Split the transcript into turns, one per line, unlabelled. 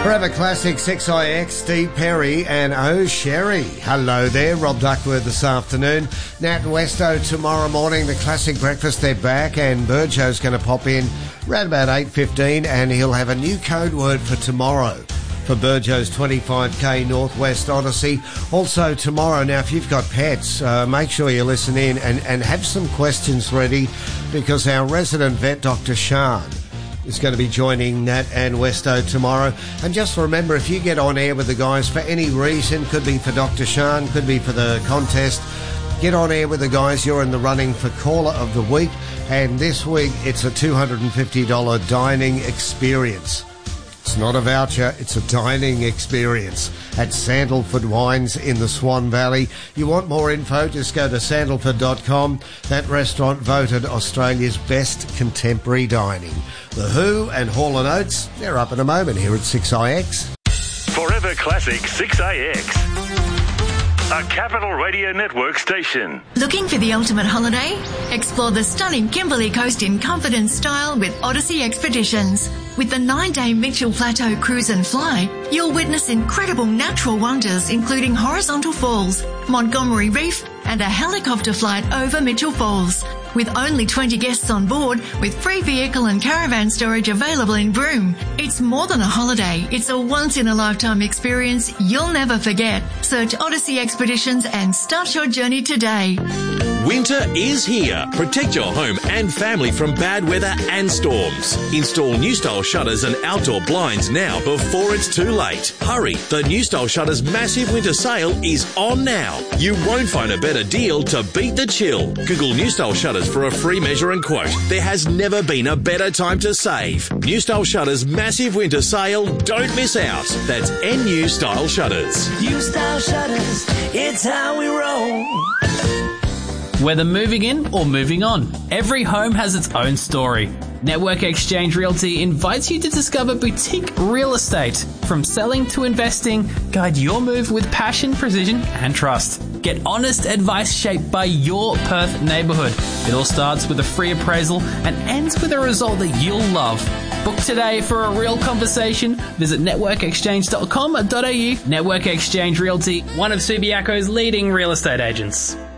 Forever Classic 6IX, Steve Perry and Oh Sherry. Hello there, Rob Duckworth this afternoon. Nat and Westo tomorrow morning, the Classic Breakfast, they're back, and Burjo's going to pop in around about 8:15, and he'll have a new code word for tomorrow for Burjo's 25k Northwest Odyssey. Also tomorrow, now if you've got pets, make sure you listen in and have some questions ready, because our resident vet, Dr. Shan, is going to be joining Nat and Westo tomorrow. And just remember, if you get on air with the guys for any reason, could be for Dr. Shan, could be for the contest, get on air with the guys, you're in the running for Caller of the Week. And this week, it's a $250 dining experience. It's not a voucher, it's a dining experience at Sandalford Wines in the Swan Valley. You want more info, just go to sandalford.com. That restaurant voted Australia's best contemporary dining. The Who and Hall & Oates, they're up in a moment here at 6IX.
Forever Classic 6IX. A Capital Radio Network station.
Looking for the ultimate holiday? Explore the stunning Kimberley Coast in comfort and style with Odyssey Expeditions. With the 9-day Mitchell Plateau Cruise and Fly, you'll witness incredible natural wonders including horizontal falls, Montgomery Reef, and a helicopter flight over Mitchell Falls. With only 20 guests on board, with free vehicle and caravan storage available in Broome. It's more than a holiday, it's a once-in-a-lifetime experience you'll never forget. Search Odyssey Expeditions and start your journey today.
Winter is here. Protect your home and family from bad weather and storms. Install New Style shutters and outdoor blinds now before it's too late. Hurry, the New Style Shutters massive winter sale is on now. You won't find a better deal to beat the chill. Google New Style Shutters for a free measure and quote. There has never been a better time to save. New Style Shutters massive winter sale. Don't miss out. That's NU Style Shutters.
New Style Shutters, it's how we roll.
Whether moving in or moving on, every home has its own story. Network Exchange Realty invites you to discover boutique real estate. From selling to investing, guide your move with passion, precision and trust. Get honest advice shaped by your Perth neighbourhood. It all starts with a free appraisal and ends with a result that you'll love. Book today for a real conversation. Visit networkexchange.com.au. Network Exchange Realty, one of Subiaco's leading real estate agents.